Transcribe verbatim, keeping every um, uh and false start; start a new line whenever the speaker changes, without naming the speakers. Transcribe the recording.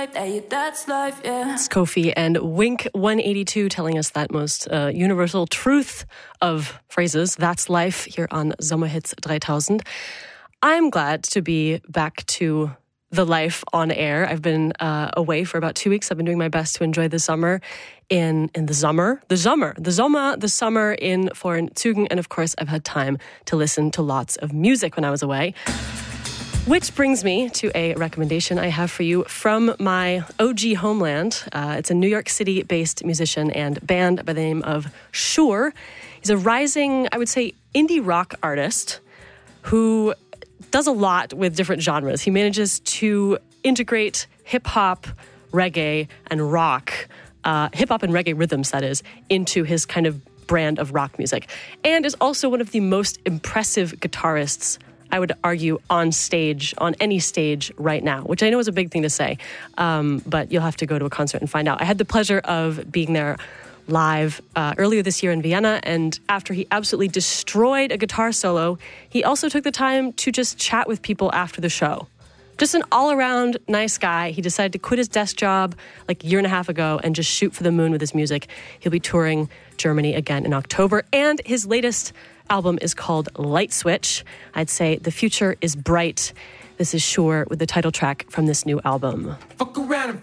That's life, yeah.
It's Kofi and Wink one eighty-two telling us that most uh, universal truth of phrases. That's life here on Sommerhits three thousand. I'm glad to be back to the life on air. I've been uh, away for about two weeks. I've been doing my best to enjoy the summer in in the summer, the summer, the Sommer, the summer in foreign Zügen. And of course, I've had time to listen to lots of music when I was away. Which brings me to a recommendation I have for you from my O G homeland. Uh, it's a New York City-based musician and band by the name of Shure. He's a rising, I would say, indie rock artist who does a lot with different genres. He manages to integrate hip-hop, reggae, and rock, uh, hip-hop and reggae rhythms, that is, into his kind of brand of rock music. And is also one of the most impressive guitarists, I would argue, on stage, on any stage right now, which I know is a big thing to say, um, but you'll have to go to a concert and find out. I had the pleasure of being there live uh, earlier this year in Vienna, and after he absolutely destroyed a guitar solo, he also took the time to just chat with people after the show. Just an all-around nice guy. He decided to quit his desk job like a year and a half ago and just shoot for the moon with his music. He'll be touring Germany again in October, and his latest album is called Light Switch. I'd say the future is bright. This is Shure with the title track from this new album.
Fuck around and